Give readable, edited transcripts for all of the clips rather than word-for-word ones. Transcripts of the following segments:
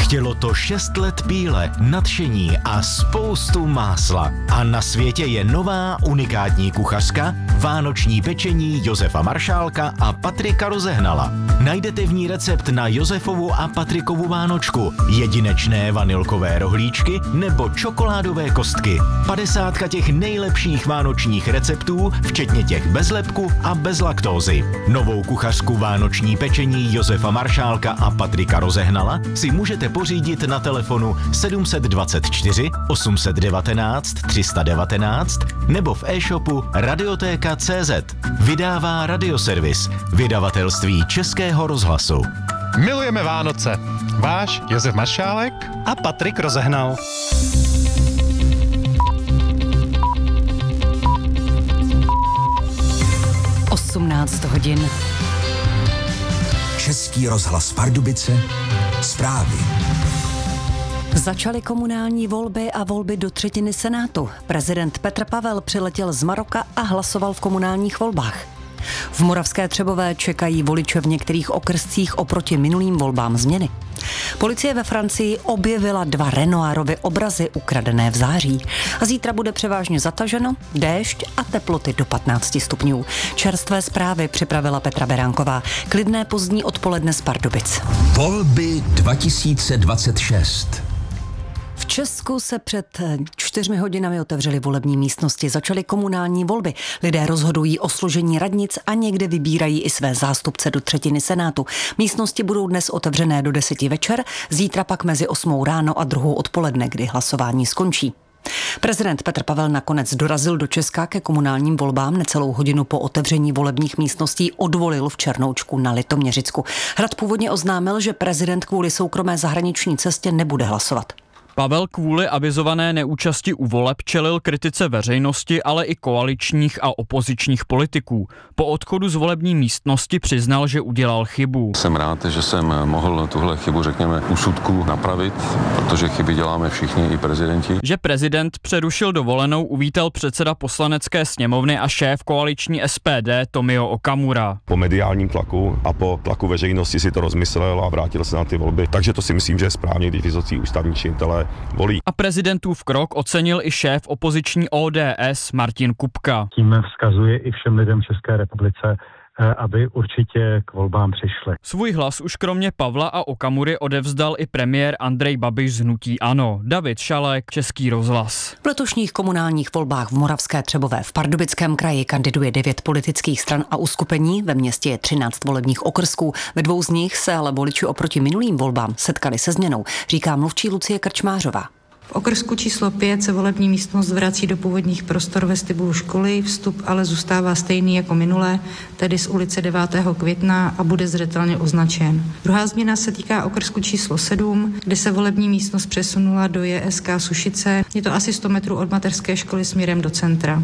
Chtělo to 6 let píle, nadšení a spoustu másla. A na světě je nová unikátní kuchařka, vánoční pečení Josefa Maršálka a Patrika Rozehnala. Najdete v ní recept na Josefovu a Patrikovu vánočku, jedinečné vanilkové rohlíčky nebo čokoládové kostky. 50 těch nejlepších vánočních receptů, včetně těch bez lepku a bez laktózy. Novou kuchařku vánoční pečení Josefa Maršálka a Patrika Rozehnala si můžete pořídit na telefonu 724 819 319 nebo v e-shopu radiotéka.cz. Vydává Radioservis, vydavatelství Českého rozhlasu. Milujeme Vánoce. Váš Josef Maršálek a Patrik Rozehnal. hodin. Český rozhlas Pardubice, zprávy. Začaly komunální volby a volby do třetiny Senátu. Prezident Petr Pavel přiletěl z Maroka a hlasoval v komunálních volbách. V Moravské Třebové čekají voliče v některých okrscích oproti minulým volbám změny. Policie ve Francii objevila 2 Renoirovy obrazy ukradené v září. A zítra bude převážně zataženo, déšť a teploty do 15 stupňů. Čerstvé zprávy připravila Petra Beránková. Klidné pozdní odpoledne z Pardubic. Volby 2026. V Česku se před 4 hodinami otevřely volební místnosti, začaly komunální volby. Lidé rozhodují o složení radnic a někde vybírají i své zástupce do třetiny Senátu. Místnosti budou dnes otevřené do 10 večer, zítra pak mezi 8 ráno a 2 odpoledne, kdy hlasování skončí. Prezident Petr Pavel nakonec dorazil do Česka ke komunálním volbám. Necelou hodinu po otevření volebních místností odvolil v Černoučku na Litoměřicku. Hrad původně oznámil, že prezident kvůli soukromé zahraniční cestě nebude hlasovat. Pavel kvůli avizované neúčasti u voleb čelil kritice veřejnosti, ale i koaličních a opozičních politiků. Po odchodu z volební místnosti přiznal, že udělal chybu. Jsem rád, že jsem mohl tuhle chybu, řekněme, úsudku napravit, protože chyby děláme všichni, i prezidenti. Že prezident přerušil dovolenou, uvítal předseda Poslanecké sněmovny a šéf koaliční SPD Tomio Okamura. Po mediálním tlaku a po tlaku veřejnosti si to rozmyslel a vrátil se na ty volby. Takže to si myslím, že je správně, když vysocí ústavní činitelé volí. A prezidentův krok ocenil i šéf opoziční ODS Martin Kupka. Tím vzkazuje i všem lidem České republice, aby určitě k volbám přišli. Svůj hlas už kromě Pavla a Okamury odevzdal i premiér Andrej Babiš z hnutí ANO. David Šalek, Český rozhlas. V letošních komunálních volbách v Moravské Třebové v Pardubickém kraji kandiduje 9 politických stran a uskupení. Ve městě je 13 volebních okrsků. Ve 2 z nich se ale voliči oproti minulým volbám setkali se změnou, říká mluvčí Lucie Krčmářová. V okrsku číslo 5 se volební místnost vrací do původních prostor vestibulu školy, vstup ale zůstává stejný jako minulé, tedy z ulice 9. května a bude zřetelně označen. Druhá změna se týká okrsku číslo 7, kde se volební místnost přesunula do JSK Sušice. Je to asi 100 metrů od mateřské školy směrem do centra.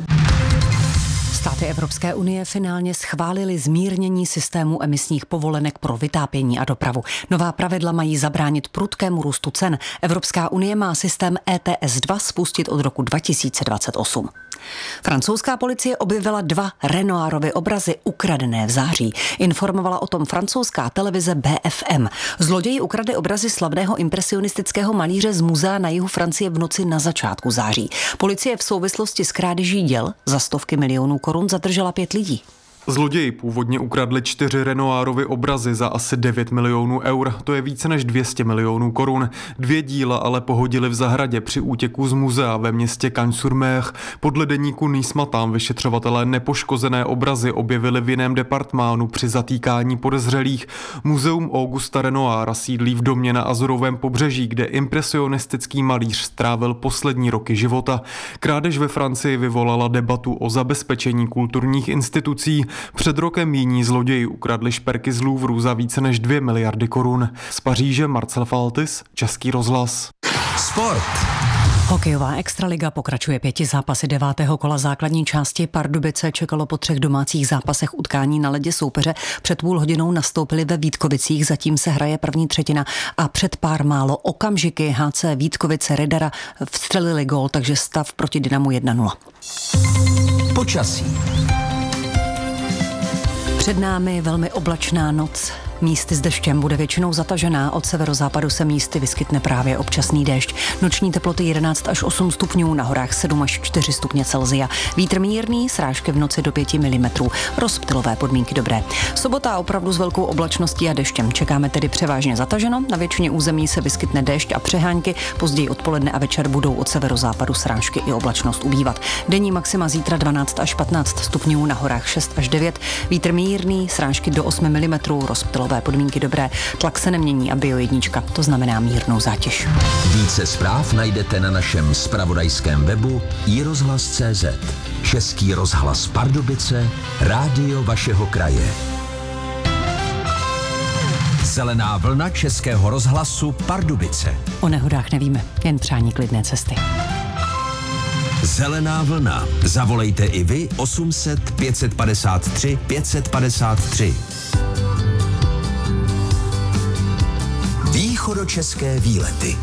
Státy Evropské unie finálně schválily zmírnění systému emisních povolenek pro vytápění a dopravu. Nová pravidla mají zabránit prudkému růstu cen. Evropská unie má systém ETS2 spustit od roku 2028. Francouzská policie objevila 2 Renoirovy obrazy ukradené v září. Informovala o tom francouzská televize BFM. Zloději ukradli obrazy slavného impresionistického malíře z muzea na jihu Francie v noci na začátku září. Policie v souvislosti s krádeží děl za stovky milionů korun zadržela 5 lidí. Zloději původně ukradli 4 Renoirovy obrazy za asi 9 milionů eur, to je více než 200 milionů korun. 2 díla ale pohodili v zahradě při útěku z muzea ve městě Cagnes-sur-Mer. Podle deníku Nice Matin vyšetřovatelé nepoškozené obrazy objevili v jiném departmánu při zatýkání podezřelých. Muzeum Augusta Renoira sídlí v domě na Azorovém pobřeží, kde impresionistický malíř strávil poslední roky života. Krádež ve Francii vyvolala debatu o zabezpečení kulturních institucí. Před rokem jiní zloději ukradli šperky z Louvru za více než 2 miliardy korun. Z Paříže Marcel Faltis, Český rozhlas. Sport. Hokejová extraliga pokračuje 5 zápasy 9. kola základní části. Pardubice čekalo po 3 domácích zápasech utkání na ledě soupeře. Před půl hodinou nastoupili ve Vítkovicích, zatím se hraje první třetina a před pár málo okamžiky HC Vítkovice Ridera vstřelili gól, takže stav proti Dynamu 1-0. Počasí. Před námi velmi oblačná noc. Místy s deštěm bude většinou zatažená, od severozápadu se místy vyskytne právě občasný déšť. Noční teploty 11 až 8 stupňů, na horách 7 až 4 stupně Celsia. Vítr mírný, srážky v noci do 5 mm. Rozptylové podmínky dobré. Sobota opravdu s velkou oblačností a deštěm. Čekáme tedy převážně zataženo, na většině území se vyskytne déšť a přehánky, později odpoledne a večer budou od severozápadu srážky i oblačnost ubývat. Denní maxima zítra 12 až 15 stupňů, na horách 6 až 9, vítr mírný, srážky do 8 mm, rozptylové podmínky dobré, tlak se nemění a Bio1, to znamená mírnou zátěž. Více zpráv najdete na našem zpravodajském webu iRozhlas.cz. Český rozhlas Pardubice, rádio vašeho kraje. Zelená vlna Českého rozhlasu Pardubice. O nehodách nevíme, jen přání klidné cesty. Zelená vlna. Zavolejte i vy 800 553 553. Východočeské výlety.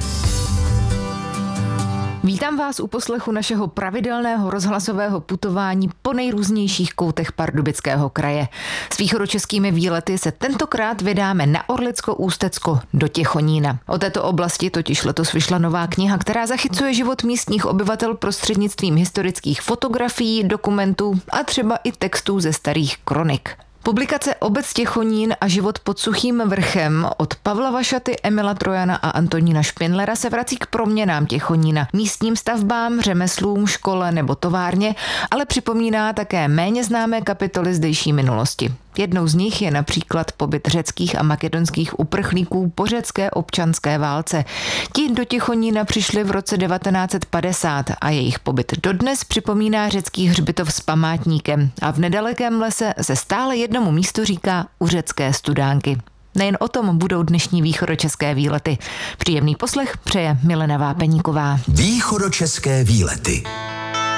Vítám vás u poslechu našeho pravidelného rozhlasového putování po nejrůznějších koutech Pardubického kraje. S východočeskými výlety se tentokrát vydáme na Orlicko-Ústecko do Těchonína. O této oblasti totiž letos vyšla nová kniha, která zachycuje život místních obyvatel prostřednictvím historických fotografií, dokumentů a třeba i textů ze starých kronik. Publikace Obec Těchonín a život pod Suchým vrchem od Pavla Vašaty, Emila Trojana a Antonína Špindlera se vrací k proměnám Těchonína, místním stavbám, řemeslům, škole nebo továrně, ale připomíná také méně známé kapitoly zdejší minulosti. Jednou z nich je například pobyt řeckých a makedonských uprchlíků po řecké občanské válce. Ti do Těchonína přišli v roce 1950 a jejich pobyt dodnes připomíná řecký hřbitov s památníkem a v nedalekém lese se stále jednomu místu říká U řecké studánky. Nejen o tom budou dnešní východočeské výlety. Příjemný poslech přeje Milena Vápeníková. Východočeské výlety.